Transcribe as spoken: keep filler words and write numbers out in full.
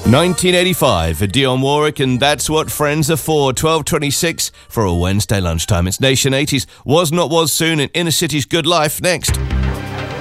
nineteen eighty-five for Dionne Warwick, and That's What Friends Are For. twelve twenty-six for a Wednesday lunchtime. It's Nation eighties. Was Not Was Soon and Inner City's Good Life next.